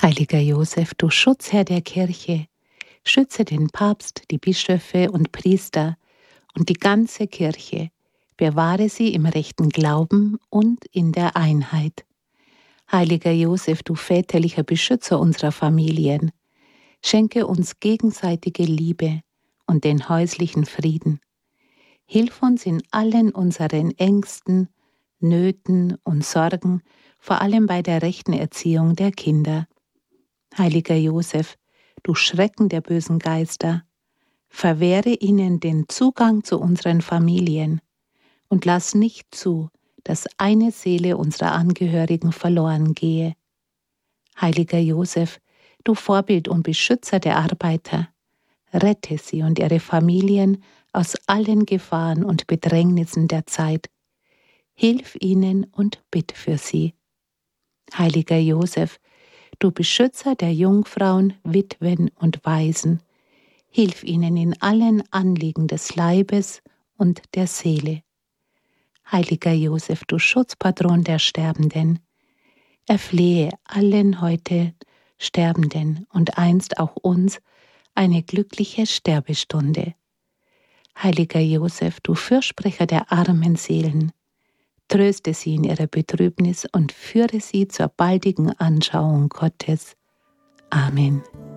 Heiliger Josef, du Schutzherr der Kirche, schütze den Papst, die Bischöfe und Priester und die ganze Kirche, bewahre sie im rechten Glauben und in der Einheit. Heiliger Josef, du väterlicher Beschützer unserer Familien, schenke uns gegenseitige Liebe und den häuslichen Frieden. Hilf uns in allen unseren Ängsten, Nöten und Sorgen, vor allem bei der rechten Erziehung der Kinder. Heiliger Josef, du Schrecken der bösen Geister, verwehre ihnen den Zugang zu unseren Familien und lass nicht zu, dass eine Seele unserer Angehörigen verloren gehe. Heiliger Josef, du Vorbild und Beschützer der Arbeiter, rette sie und ihre Familien aus allen Gefahren und Bedrängnissen der Zeit. Hilf ihnen und bitte für sie. Heiliger Josef, du Beschützer der Jungfrauen, Witwen und Waisen, hilf ihnen in allen Anliegen des Leibes und der Seele. Heiliger Josef, du Schutzpatron der Sterbenden, erflehe allen heute Sterbenden und einst auch uns eine glückliche Sterbestunde. Heiliger Josef, du Fürsprecher der armen Seelen, tröste sie in ihrer Betrübnis und führe sie zur baldigen Anschauung Gottes. Amen.